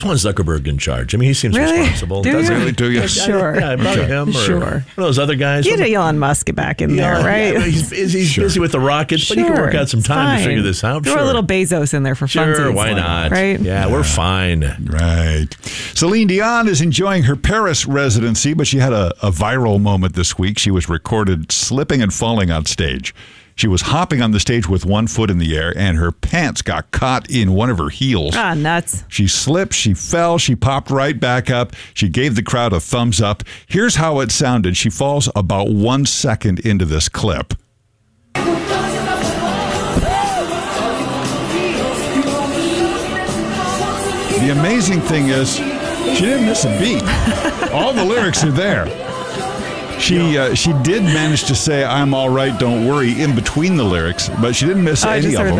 want Zuckerberg in charge. I mean, he seems responsible. Do you? Sure. Yeah, about him or one of those other guys. Get Elon Musk back in there, right? Yeah, he's busy with the rockets, but he can work out some time to figure this out. Throw a little Bezos in there for fun. Sure, why not? Right? Yeah, we're fine. Right. Celine Dion is enjoying her Paris residency, but she had a viral moment this week. She was recorded slipping and falling on stage. She was hopping on the stage with one foot in the air, and her pants got caught in one of her heels. Ah, nuts. She slipped, she fell, she popped right back up. She gave the crowd a thumbs up. Here's how it sounded. She falls about 1 second into this clip. The amazing thing is, she didn't miss a beat. All the lyrics are there. She did manage to say, "I'm all right, don't worry," in between the lyrics, but she didn't miss any of them.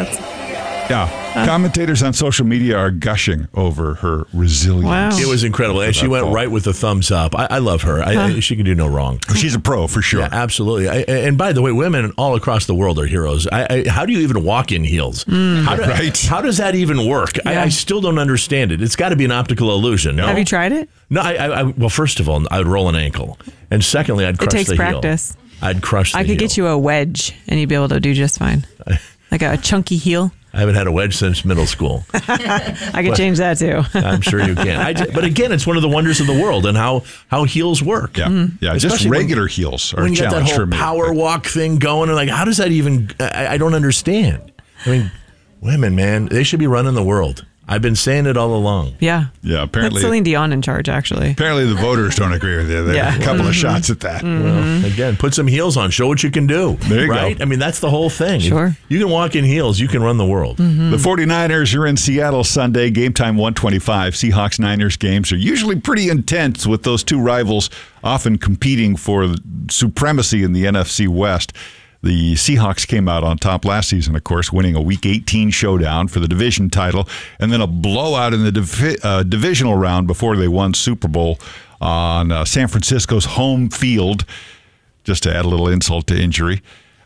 Commentators on social media are gushing over her resilience. Wow. It was incredible. And she went right with the thumbs up. I love her. She can do no wrong. She's a pro for sure. Yeah, absolutely. And by the way, women all across the world are heroes. How do you even walk in heels? How does that even work? Yeah. I still don't understand it. It's got to be an optical illusion. No? Have you tried it? No, well, first of all, I would roll an ankle. And secondly, I'd crush the heel. It takes practice. I'd crush the heel. I could get you a wedge, and you'd be able to do just fine. Like a chunky heel. I haven't had a wedge since middle school. I could change that too. I'm sure you can. But again, it's one of the wonders of the world and how heels work. Yeah, yeah. Just regular heels are a challenge for me. When you got that whole power walk thing going, and how does that even? I don't understand. I mean, women, man, they should be running the world. I've been saying it all along. Yeah. Yeah, apparently. That's Celine Dion in charge, actually. Apparently the voters don't agree with you. There are a couple of shots at that. Well, again, put some heels on. Show what you can do. There you go. I mean, that's the whole thing. Sure. If you can walk in heels, you can run the world. The 49ers are in Seattle Sunday. Game time 1:25. Seahawks-Niners games are usually pretty intense with those two rivals often competing for supremacy in the NFC West. The Seahawks came out on top last season, of course, winning a Week 18 showdown for the division title, and then a blowout in the divisional round before they won Super Bowl on San Francisco's home field, just to add a little insult to injury.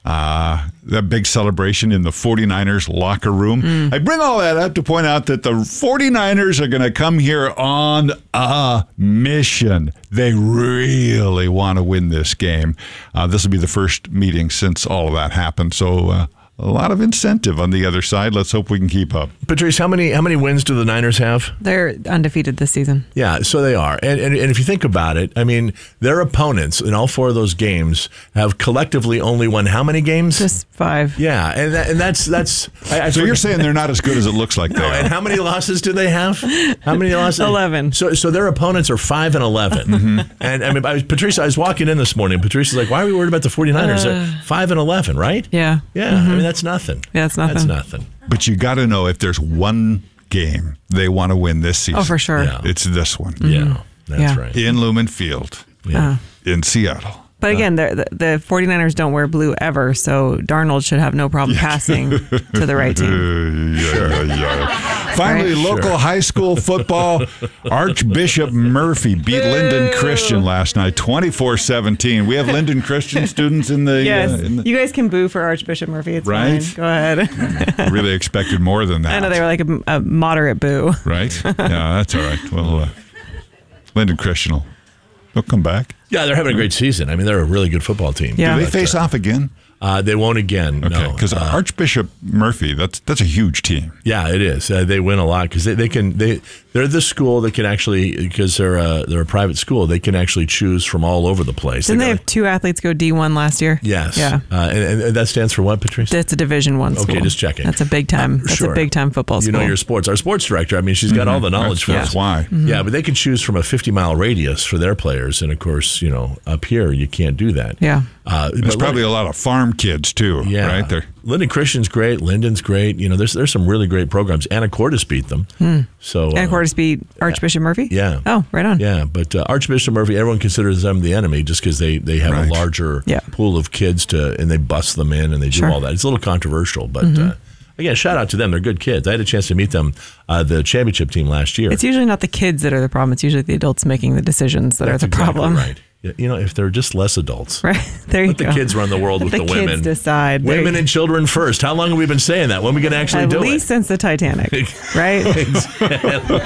That big celebration in the 49ers locker room. I bring all that up to point out that the 49ers are going to come here on a mission. They really want to win this game. This will be the first meeting since all of that happened. So a lot of incentive on the other side. Let's hope we can keep up. Patrice, how many wins do the Niners have? They're undefeated this season. Yeah, so they are. And if you think about it, I mean, their opponents in all four of those games have collectively only won how many games? Just 5. Yeah, and that's. So you're saying they're not as good as it looks like they are. And how many losses do they have? How many losses? 11. So their opponents are 5-11. And I mean, Patrice, I was walking in this morning. Patrice is like, "Why are we worried about the 49ers? They're 5-11, right?" Yeah. Yeah. I mean, that's nothing. Yeah, that's nothing. That's nothing. But you got to know if there's one game they want to win this season. Oh, for sure. Yeah. It's this one. Yeah, that's right. In Lumen Field. Yeah. In Seattle. But again, the 49ers don't wear blue ever, so Darnold should have no problem passing to the right team. Finally, local high school football. Archbishop Murphy beat Linden Christian last night, 24-17. We have Linden Christian students in the... Yes, you guys can boo for Archbishop Murphy. It's fine. Go ahead. Really expected more than that. I know they were like a moderate boo. Right? Yeah, that's all right. Well, Linden Christian they'll come back. Yeah, they're having a great season. I mean, they're a really good football team. Yeah. Do they face off again? They won't again. Okay, no, because Archbishop Murphy, that's a huge team. Yeah, it is. They win a lot because they're the school that can actually, because they're a private school, they can actually choose from all over the place. Didn't they have 2 athletes go D1 last year? Yes. Yeah. And that stands for what, Patrice? That's a Division I school. Okay, just checking. That's a big time. That's sure. a big time football school. You know your sports. Our sports director, I mean, she's got all the knowledge for us. That's why. Yeah, but they can choose from a 50-mile radius for their players, and of course, up here you can't do that. Yeah. There's probably a lot of farm kids too. Yeah, right there. Linden Christian's great. Linden's great. There's some really great programs. Anacortes beat them. So Anacortes beat Archbishop Murphy. Yeah. Oh, right on. Yeah, but Archbishop Murphy, everyone considers them the enemy just because they have a larger pool of kids and they bust them in and they do all that. It's a little controversial, but again, shout out to them. They're good kids. I had a chance to meet them, the championship team last year. It's usually not the kids that are the problem. It's usually the adults making the decisions that are the problem. Right. If they're just less adults. Right. There you go. Let the kids run the world with the women. The kids decide. Women and children first. How long have we been saying that? When are we going to actually do it? At least since the Titanic, right? Exactly.